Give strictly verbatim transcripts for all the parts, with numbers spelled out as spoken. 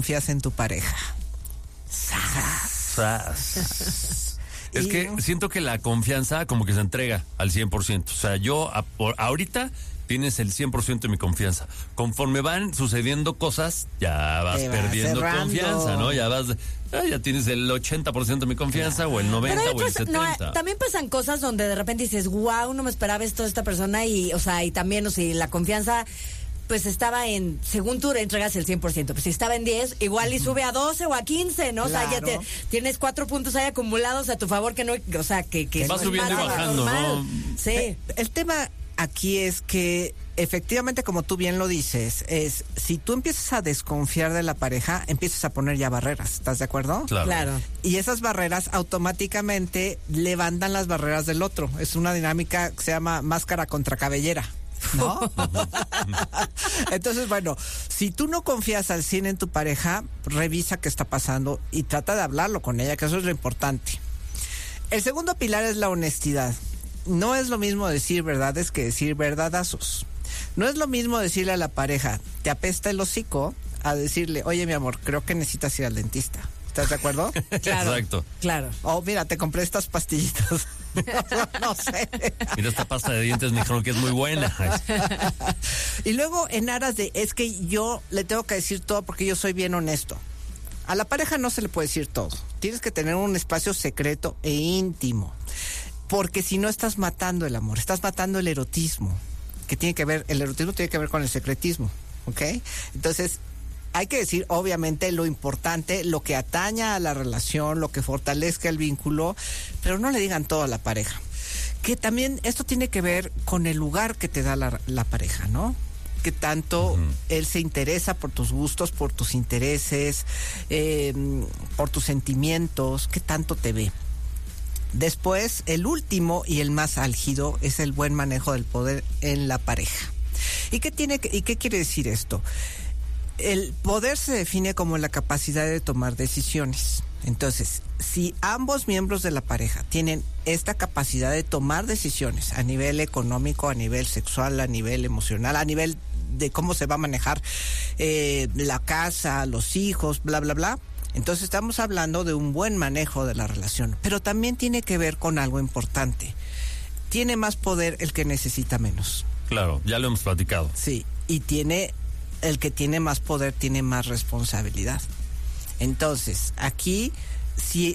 confías en tu pareja. Sas. Es que siento que la confianza como que se entrega al cien por ciento. O sea, yo a, por, ahorita tienes el cien por ciento de mi confianza. Conforme van sucediendo cosas, ya vas perdiendo cerrando. confianza, ¿no? Ya vas... Ah, ya tienes el ochenta por ciento de mi confianza, o el noventa por ciento o el setenta por ciento. No, también pasan cosas donde de repente dices, wow, no me esperaba esto de esta persona. Y, o sea, y también, o sea, la confianza... pues estaba en, según tú entregas el cien por ciento, pues si estaba en diez, igual y sube a doce o a quince, ¿no? Claro. O sea, ya te, tienes cuatro puntos ahí acumulados a tu favor que no, o sea, que... que va no subiendo y bajando, ¿no? Sí. El, el tema aquí es que, efectivamente, como tú bien lo dices, es, si tú empiezas a desconfiar de la pareja, empiezas a poner ya barreras, ¿estás de acuerdo? Claro. Claro. Y esas barreras automáticamente levantan las barreras del otro. Es una dinámica que se llama máscara contra cabellera, ¿no? Entonces, bueno, si tú no confías al cien en tu pareja, revisa qué está pasando y trata de hablarlo con ella, que eso es lo importante. El segundo pilar es la honestidad. No es lo mismo decir verdades que decir verdadazos. No es lo mismo decirle a la pareja, te apesta el hocico, a decirle, oye, mi amor, creo que necesitas ir al dentista. ¿Estás de acuerdo? Claro. Exacto. Claro. Oh, mira, te compré estas pastillitas. No sé. Mira, esta pasta de dientes me dijeron que es muy buena. Y luego, en aras de, es que yo le tengo que decir todo porque yo soy bien honesto. A la pareja no se le puede decir todo. Tienes que tener un espacio secreto e íntimo. Porque si no, estás matando el amor, estás matando el erotismo. Que tiene que ver, el erotismo tiene que ver con el secretismo. ¿Ok? Entonces, hay que decir, obviamente, lo importante, lo que ataña a la relación, lo que fortalezca el vínculo, pero no le digan todo a la pareja. Que también esto tiene que ver con el lugar que te da la, la pareja, ¿no? Que tanto uh-huh. él se interesa por tus gustos, por tus intereses, eh, por tus sentimientos, qué tanto te ve. Después, el último y el más álgido es el buen manejo del poder en la pareja. ¿Y qué tiene que, y qué quiere decir esto? El poder se define como la capacidad de tomar decisiones. Entonces, si ambos miembros de la pareja tienen esta capacidad de tomar decisiones a nivel económico, a nivel sexual, a nivel emocional, a nivel de cómo se va a manejar eh, la casa, los hijos, bla, bla, bla, entonces estamos hablando de un buen manejo de la relación. Pero también tiene que ver con algo importante. Tiene más poder el que necesita menos. Claro, ya lo hemos platicado. Sí, y tiene... el que tiene más poder tiene más responsabilidad. Entonces, aquí, si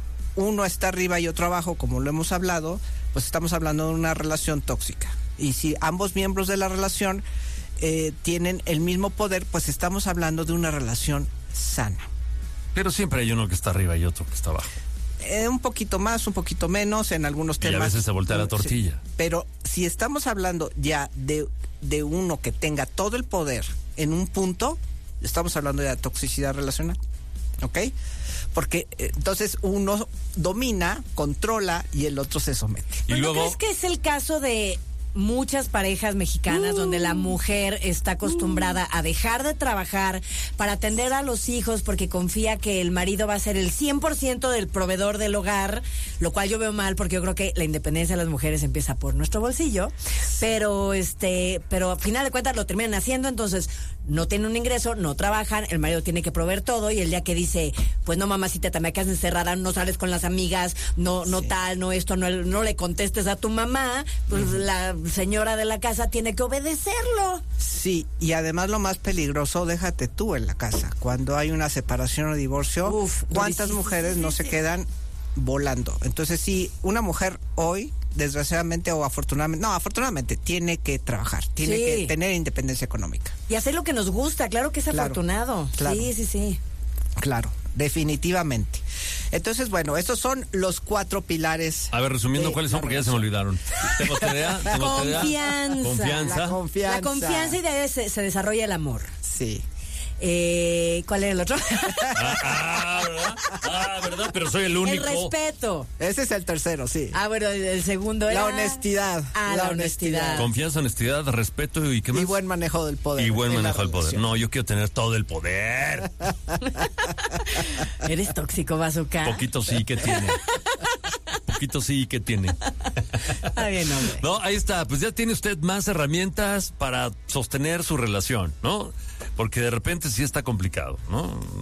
uno está arriba y otro abajo, como lo hemos hablado, pues estamos hablando de una relación tóxica. Y si ambos miembros de la relación eh, tienen el mismo poder, pues estamos hablando de una relación sana. Pero siempre hay uno que está arriba y otro que está abajo. Eh, un poquito más, un poquito menos en algunos temas. Y a veces se voltea la tortilla. Sí, pero si estamos hablando ya de, de uno que tenga todo el poder en un punto, estamos hablando de la toxicidad relacional, ¿ok? Porque eh, entonces uno domina, controla y el otro se somete. Y ¿No luego... crees que es el caso de muchas parejas mexicanas uh. donde la mujer está acostumbrada uh. a dejar de trabajar para atender a los hijos porque confía que el marido va a ser el cien por ciento del proveedor del hogar, lo cual yo veo mal porque yo creo que la independencia de las mujeres empieza por nuestro bolsillo, pero este, pero al final de cuentas lo terminan haciendo, entonces no tienen un ingreso, no trabajan, el marido tiene que proveer todo y el día que dice, pues no mamacita, te me quedas encerrada, no sales con las amigas, no, no sí. tal, no esto, no, no le contestes a tu mamá, pues uh-huh. la señora de la casa tiene que obedecerlo. Sí, y además lo más peligroso, déjate tú en la casa. Cuando hay una separación o divorcio, Uf, ¿cuántas sí, mujeres sí, no sí, se sí. quedan volando? Entonces, sí, una mujer hoy, desgraciadamente o afortunadamente, no, afortunadamente, tiene que trabajar, tiene sí. que tener independencia económica. Y hacer lo que nos gusta, claro que es claro, afortunado. Claro. Sí, sí, sí. Claro, definitivamente. Entonces, bueno, estos son los cuatro pilares. A ver, resumiendo, ¿cuáles son? Porque ya se me olvidaron. Tengo tarea, tengo confianza. Confianza. La confianza. La confianza y de ahí se, se desarrolla el amor. Sí. Eh, ¿Cuál era el otro? Ah, ah, ¿verdad? Ah, ¿verdad? Pero soy el único. El respeto. Ese es el tercero, sí. Ah, bueno, el segundo era... La honestidad. Ah, la, la honestidad. honestidad. Confianza, honestidad, respeto y ¿qué más? Y buen manejo del poder. Y buen manejo del poder. No, yo quiero tener todo el poder. ¿Eres tóxico, Bazooka? Poquito sí que tiene. Poquito sí que tiene. Está bien, hombre. No, ahí está. Pues ya tiene usted más herramientas para sostener su relación, ¿no? porque de repente sí está complicado, ¿no?